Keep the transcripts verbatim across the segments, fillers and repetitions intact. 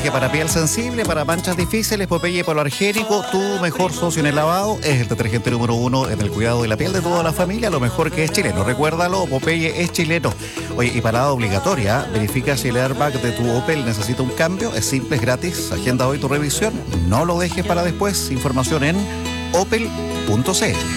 que para piel sensible, para manchas difíciles, Popeye Hipoalergénico, tu mejor socio en el lavado, es el detergente número uno en el cuidado de la piel de toda la familia, lo mejor que es chileno. Recuérdalo, Popeye es chileno. Oye, y parada obligatoria, verifica si el airbag de tu Opel necesita un cambio, es simple, es gratis, agenda hoy tu revisión, no lo dejes para después, información en opel punto c l.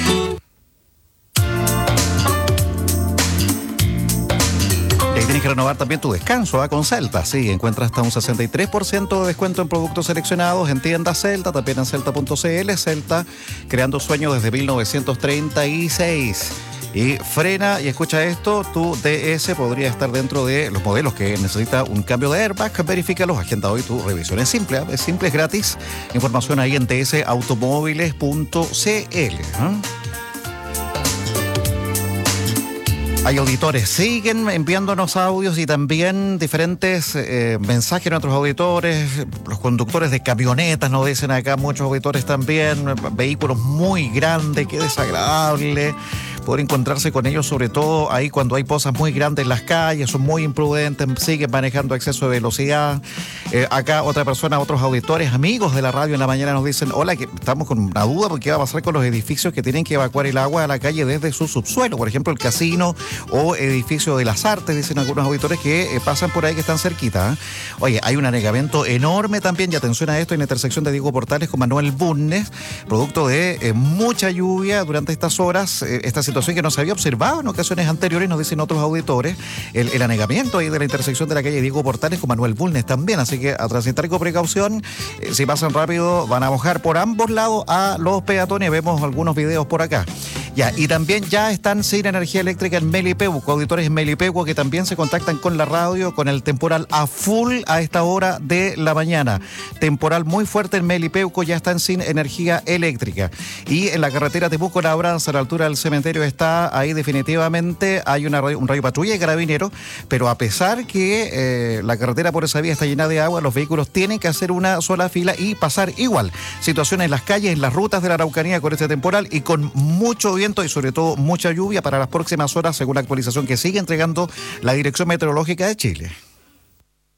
Tienes que renovar también tu descanso ¿eh? con Celta. Sí, encuentras hasta un sesenta y tres por ciento de descuento en productos seleccionados en tiendas Celta, también en celta punto c l. Celta, creando sueños desde mil novecientos treinta y seis. Y frena, y escucha esto, tu D S podría estar dentro de los modelos que necesita un cambio de airbag. Verifícalos, agenda hoy tu revisión. Es simple, ¿eh? es simple, es gratis. Información ahí en t s automóviles punto c l. ¿eh? Hay auditores, siguen enviándonos audios y también diferentes eh, mensajes a nuestros auditores. Los conductores de camionetas nos dicen acá, muchos auditores también, vehículos muy grandes, qué desagradable poder encontrarse con ellos, sobre todo ahí cuando hay pozas muy grandes en las calles, son muy imprudentes, siguen manejando a exceso de velocidad. Eh, acá otra persona, otros auditores, amigos de la radio en la mañana nos dicen, hola, que estamos con una duda porque qué va a pasar con los edificios que tienen que evacuar el agua a la calle desde su subsuelo, por ejemplo el casino o edificio de las artes, dicen algunos auditores que eh, pasan por ahí, que están cerquita. ¿eh? Oye, hay un anegamiento enorme también, y atención a esto, en la intersección de Diego Portales con Manuel Bulnes, producto de eh, mucha lluvia durante estas horas, eh, esta situación que no se había observado en ocasiones anteriores, nos dicen otros auditores, el, el anegamiento ahí de la intersección de la calle Diego Portales con Manuel Bulnes también, así que a transitar con precaución, eh, si pasan rápido van a mojar por ambos lados a los peatones, vemos algunos videos por acá. Ya, y también ya están sin energía eléctrica en Melipeuco, auditores en Melipeuco que también se contactan con la radio, con el temporal a full a esta hora de la mañana. Temporal muy fuerte en Melipeuco, ya están sin energía eléctrica. Y en la carretera Temuco-Labranza, a la altura del cementerio, está ahí definitivamente, hay una radio, un radio patrulla y carabineros, pero a pesar que eh, la carretera por esa vía está llena de agua, los vehículos tienen que hacer una sola fila y pasar igual. Situaciones en las calles, en las rutas de la Araucanía con este temporal y con mucho viento y sobre todo mucha lluvia para las próximas horas, según la actualización que sigue entregando la Dirección Meteorológica de Chile.